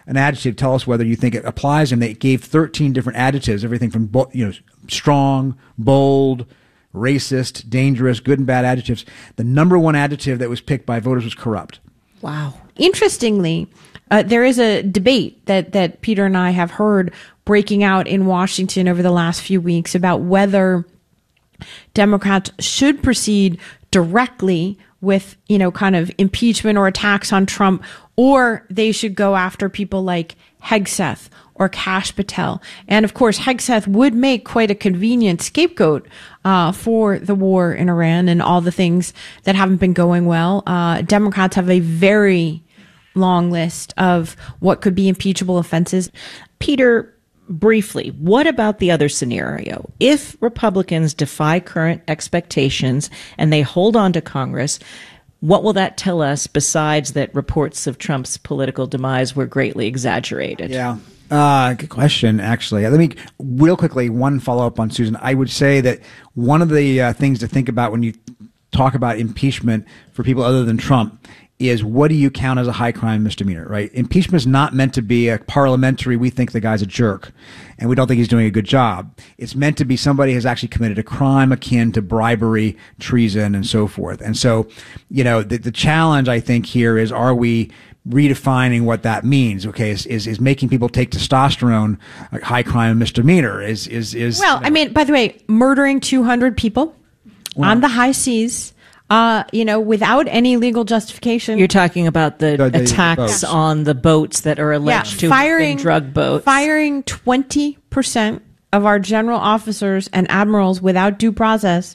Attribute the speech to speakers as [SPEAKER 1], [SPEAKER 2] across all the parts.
[SPEAKER 1] an adjective, tell us whether you think it applies. And they gave 13 different adjectives, everything from strong, bold, racist, dangerous, good and bad adjectives. The number one adjective that was picked by voters was corrupt.
[SPEAKER 2] Wow. Interestingly, there is a debate that Peter and I have heard breaking out in Washington over the last few weeks about whether Democrats should proceed directly with, kind of impeachment or attacks on Trump, or they should go after people like Hegseth or Kash Patel. And of course, Hegseth would make quite a convenient scapegoat for the war in Iran and all the things that haven't been going well. Democrats have a very long list of what could be impeachable offenses.
[SPEAKER 3] Peter, briefly, what about the other scenario? If Republicans defy current expectations and they hold on to Congress, what will that tell us besides that reports of Trump's political demise were greatly exaggerated?
[SPEAKER 1] Yeah. Good question, actually. Let me, real quickly, one follow-up on Susan. I would say that one of the things to think about when you talk about impeachment for people other than Trump is, what do you count as a high crime misdemeanor, right? Impeachment is not meant to be a parliamentary, we think the guy's a jerk and we don't think he's doing a good job. It's meant to be somebody has actually committed a crime akin to bribery, treason, and so forth. And so, the challenge, I think, here is, are we redefining what that means? Okay, is making people take testosterone a high crime misdemeanor?
[SPEAKER 2] Well, I mean, by the way, murdering 200 people on the high seas, without any legal justification.
[SPEAKER 3] You're talking about the attacks on the boats that are alleged to have been drug boats.
[SPEAKER 2] Firing 20% of our general officers and admirals without due process.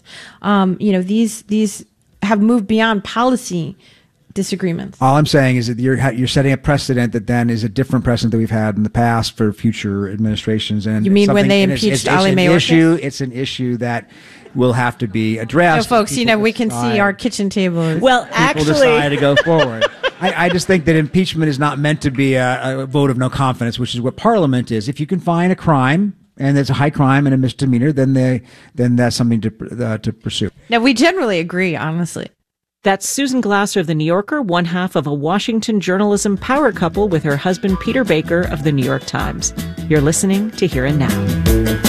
[SPEAKER 2] These have moved beyond policy disagreements.
[SPEAKER 1] All I'm saying is that you're setting a precedent that then is a different precedent that we've had in the past for future administrations. And
[SPEAKER 2] you mean when they impeached Ali Mayorkas?
[SPEAKER 1] It's an issue that will have to be addressed.
[SPEAKER 2] Folks, we can see our kitchen table.
[SPEAKER 3] Well,
[SPEAKER 1] actually, decide to go forward. I just think that impeachment is not meant to be a vote of no confidence, which is what Parliament is. If you can find a crime, and it's a high crime and a misdemeanor, then that's something to pursue.
[SPEAKER 2] Now, we generally agree, honestly.
[SPEAKER 3] That's Susan Glasser of The New Yorker, one half of a Washington journalism power couple with her husband Peter Baker of The New York Times. You're listening to Here and Now.